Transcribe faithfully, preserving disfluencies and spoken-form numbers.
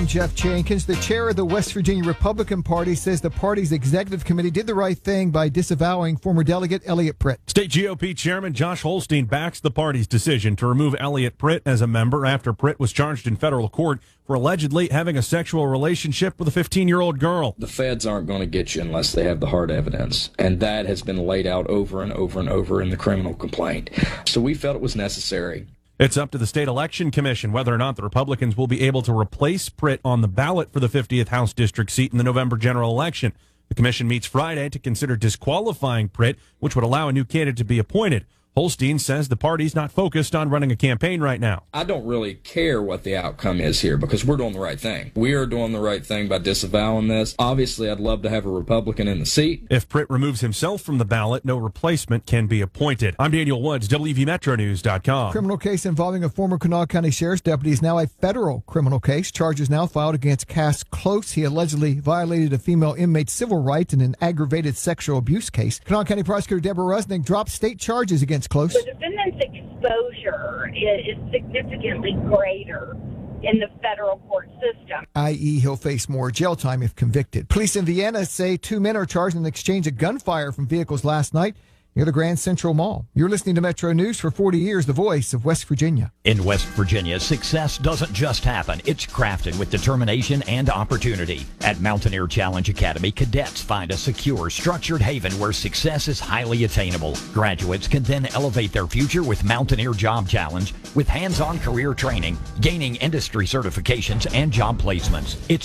I'm Jeff Jenkins. The chair of the West Virginia Republican Party says the party's executive committee did the right thing by disavowing former delegate Elliot Pritt. State G O P Chairman Josh Holstein backs the party's decision to remove Elliot Pritt as a member after Pritt was charged in federal court for allegedly having a sexual relationship with a fifteen-year-old girl. The feds aren't going to get you unless they have the hard evidence, and that has been laid out over and over and over in the criminal complaint. So we felt it was necessary. It's up to the state election commission whether or not the Republicans will be able to replace Pritt on the ballot for the fiftieth House District seat in the November general election. The commission meets Friday to consider disqualifying Pritt, which would allow a new candidate to be appointed. Holstein says the party's not focused on running a campaign right now. I don't really care what the outcome is here because we're doing the right thing. We are doing the right thing by disavowing this. Obviously, I'd love to have a Republican in the seat. If Pritt removes himself from the ballot, no replacement can be appointed. I'm Daniel Woods, W V Metro News dot com. Criminal case involving a former Kanawha County Sheriff's deputy is now a federal criminal case. Charges now filed against Cass Close. He allegedly violated a female inmate's civil rights in an aggravated sexual abuse case. Kanawha County Prosecutor Deborah Rusnick dropped state charges against Close. The defendant's exposure is significantly greater in the federal court system, that is he'll face more jail time if convicted. Police in Vienna say two men are charged in the exchange of gunfire from vehicles last night near the Grand Central Mall. You're listening to Metro News for forty years, the voice of West Virginia. In West Virginia, success doesn't just happen. It's crafted with determination and opportunity. At Mountaineer Challenge Academy, cadets find a secure, structured haven where success is highly attainable. Graduates can then elevate their future with Mountaineer Job Challenge with hands-on career training, gaining industry certifications, and job placements. It's